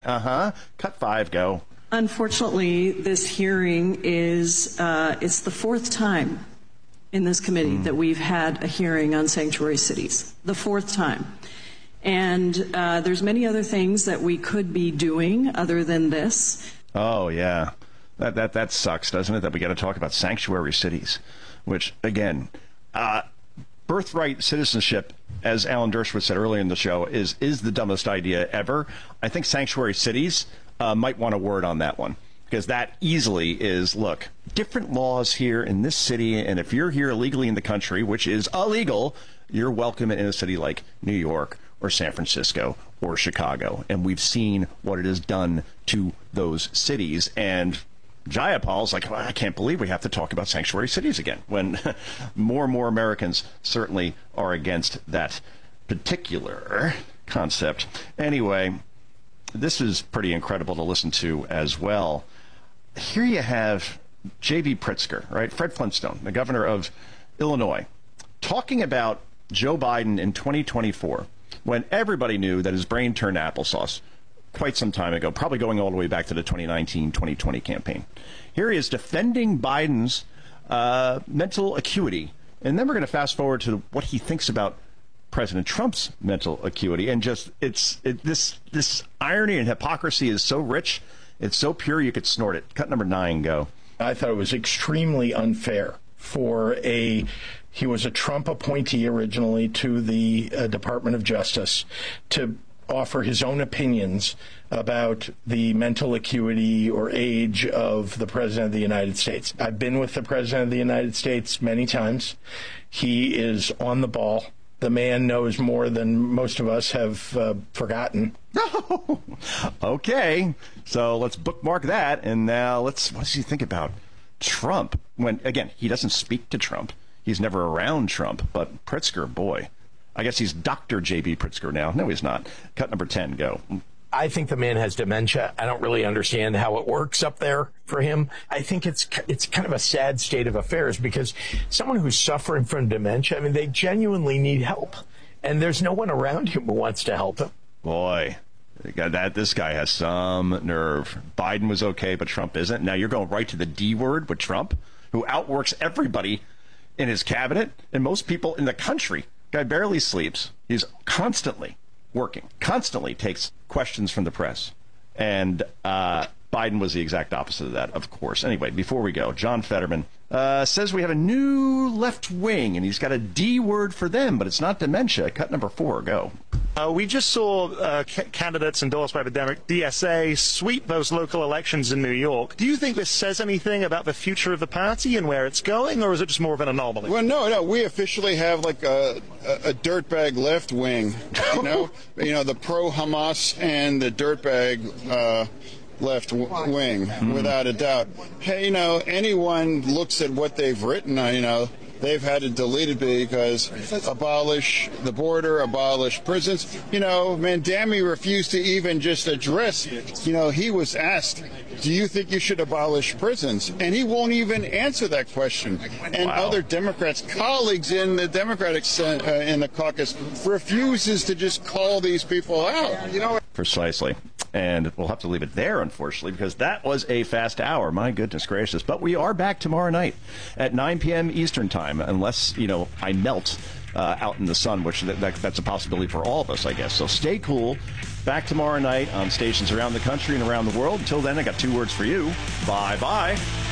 Cut 5, go. Unfortunately, this hearing is, it's the fourth time in this committee that we've had a hearing on sanctuary cities. The fourth time. And there's many other things that we could be doing other than this. Oh, yeah. That sucks, doesn't it, that we got to talk about sanctuary cities, which, again, birthright citizenship, as Alan Dershowitz said earlier in the show, is the dumbest idea ever. I think sanctuary cities might want a word on that one, because that easily is, look, different laws here in this city, and if you're here illegally in the country, which is illegal, you're welcome in a city like New York or San Francisco or Chicago. And we've seen what it has done to those cities. And Jayapal's like, well, I can't believe we have to talk about sanctuary cities again, when more and more Americans certainly are against that particular concept. Anyway, this is pretty incredible to listen to as well. Here you have J.B. Pritzker, right? Fred Flintstone, the governor of Illinois, talking about Joe Biden in 2024, when everybody knew that his brain turned applesauce quite some time ago, probably going all the way back to the 2019-2020 campaign. Here he is defending Biden's mental acuity. And then we're going to fast forward to what he thinks about President Trump's mental acuity. And just this irony and hypocrisy is so rich, it's so pure, you could snort it. Cut number 9, go. I thought it was extremely unfair for he was a Trump appointee originally to the Department of Justice, to offer his own opinions about the mental acuity or age of the President of the United States. I've been with the President of the United States many times. He is on the ball. The man knows more than most of us have forgotten. Okay, so let's bookmark that. And now what does he think about Trump? When, again, he doesn't speak to Trump. He's never around Trump. But Pritzker, boy, I guess he's Dr. J.B. Pritzker now. No, he's not. Cut number 10, go. I think the man has dementia. I don't really understand how it works up there for him. I think it's kind of a sad state of affairs, because someone who's suffering from dementia, I mean, they genuinely need help. And there's no one around him who wants to help him. Boy, this guy has some nerve. Biden was okay, but Trump isn't. Now you're going right to the D word with Trump, who outworks everybody in his cabinet and most people in the country. Guy barely sleeps. He's constantly working, constantly takes questions from the press. And Biden was the exact opposite of that, of course. Anyway, before we go, John Fetterman says we have a new left wing, and he's got a D word for them, but it's not dementia. Cut number 4, go. We just saw candidates endorsed by the DSA sweep those local elections in New York. Do you think this says anything about the future of the party and where it's going, or is it just more of an anomaly? Well, no. We officially have like a dirtbag left wing, the pro-Hamas and the dirtbag left wing, without a doubt. Hey, anyone looks at what they've written, they've had to delete it because abolish the border, abolish prisons. Mandami refused to even just address, he was asked, do you think you should abolish prisons? And he won't even answer that question. And other Democrats, colleagues in the Democratic in the caucus, refuses to just call these people out. Precisely. And we'll have to leave it there, unfortunately, because that was a fast hour. My goodness gracious. But we are back tomorrow night at 9 p.m. Eastern time, unless, I melt out in the sun, which that's a possibility for all of us, I guess. So stay cool. Back tomorrow night on stations around the country and around the world. Until then, I got 2 words for you. Bye-bye.